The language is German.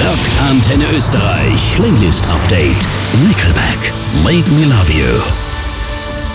Rock Antenne Österreich Playlist Update. Nickelback, Make Me Love You.